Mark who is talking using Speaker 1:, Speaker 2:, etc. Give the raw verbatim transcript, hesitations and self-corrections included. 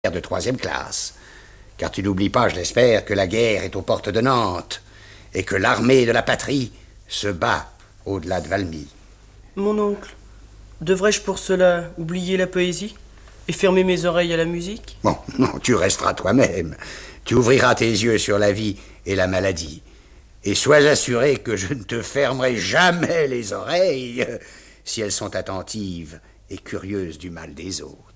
Speaker 1: de troisième classe. Car tu n'oublies pas, je l'espère, que la guerre est aux portes de Nantes et que l'armée de la patrie se bat au-delà de Valmy.
Speaker 2: Mon oncle, devrais-je pour cela oublier la poésie et fermer mes oreilles à la musique?
Speaker 1: Bon, non, tu resteras toi-même. Tu ouvriras tes yeux sur la vie et la maladie. Et sois assuré que je ne te fermerai jamais les oreilles si elles sont attentives et curieuses du mal des autres.